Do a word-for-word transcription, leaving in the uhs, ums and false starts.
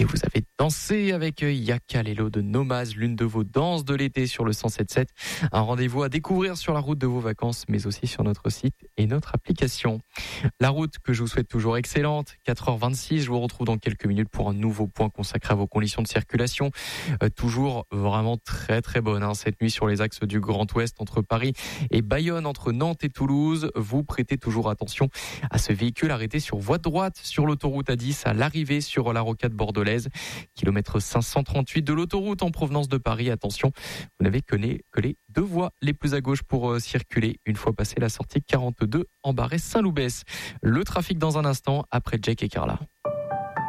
Et vous avez dansé avec Yaka Lelo de Nomaz, l'une de vos danses de l'été sur le cent sept virgule sept. Un rendez-vous à découvrir sur la route de vos vacances, mais aussi sur notre site et notre application. La route que je vous souhaite toujours excellente. quatre heures vingt-six, je vous retrouve dans quelques minutes pour un nouveau point consacré à vos conditions de circulation. Euh, toujours vraiment très très bonne hein, cette nuit sur les axes du Grand Ouest entre Paris et Bayonne, entre Nantes et Toulouse. Vous prêtez toujours attention à ce véhicule arrêté sur voie droite sur l'autoroute A dix à l'arrivée sur la rocade bordelaise. Kilomètre cinq cent trente-huit de l'autoroute en provenance de Paris. Attention, vous n'avez que les, que les deux voies les plus à gauche pour euh, circuler une fois passé la sortie quarante-deux en Barret Saint-Loubès. Le trafic dans un instant après Jake et Carla.